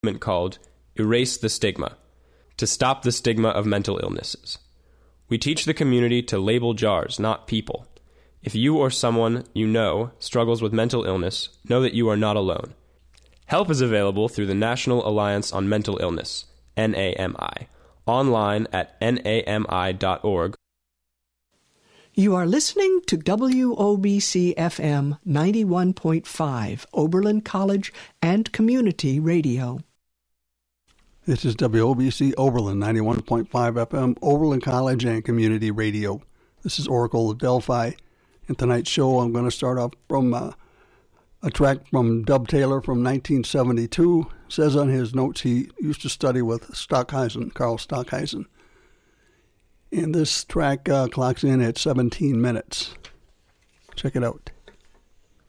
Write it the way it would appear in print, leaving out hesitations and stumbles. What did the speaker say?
called Erase the Stigma, to stop the stigma of mental illnesses. We teach the community to label jars, not people. If you or someone you know struggles with mental illness, know that you are not alone. Help is available through the National Alliance on Mental Illness, NAMI, online at nami.org. You are listening to WOBC FM 91.5, Oberlin College and Community Radio. This is WOBC Oberlin 91.5 FM, Oberlin College and Community Radio. This is Oracle of Delphi. In tonight's show, I'm going to start off from a track from Dub Taylor from 1972. It says on his notes he used to study with Stockhausen, Carl Stockhausen. And this track clocks in at 17 minutes. Check it out.